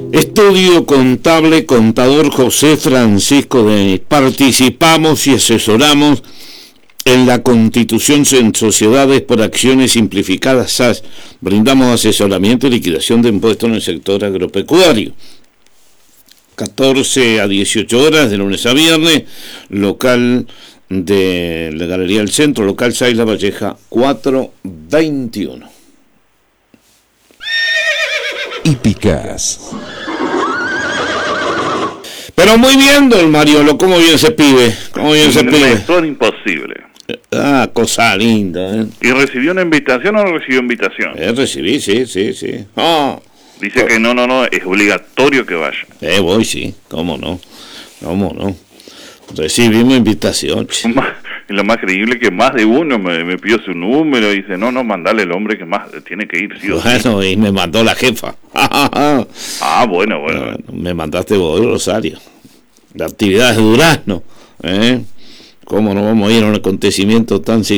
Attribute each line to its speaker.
Speaker 1: Estudio Contable, contador José Francisco de participamos y asesoramos en la constitución en sociedades por acciones simplificadas SAS. Brindamos asesoramiento y liquidación de impuestos en el sector agropecuario. 14 a 18 horas de lunes a viernes, local de la Galería del Centro, local 6 La Valleja 421.
Speaker 2: Hípicas.
Speaker 1: Pero muy bien, don Mariolo, ¿cómo viene ese pibe? ¿Cómo viene ese pibe?
Speaker 3: Mejor imposible.
Speaker 1: Ah, cosa linda, ¿eh?
Speaker 3: ¿Y recibió una invitación o no recibió invitación?
Speaker 1: Recibí, sí. Ah.
Speaker 3: Dice que no, es obligatorio que vaya.
Speaker 1: Voy, sí, ¿cómo no? Recibimos invitación.
Speaker 3: Lo más creíble que más de uno me pidió su número y dice, no, mandale el hombre que más tiene que ir, sí o sí.
Speaker 1: Bueno, y me mandó la jefa.
Speaker 3: Bueno.
Speaker 1: Me mandaste vos, Rosario. La actividad de Durazno, ¿eh? ¿Cómo no vamos a ir a un acontecimiento tan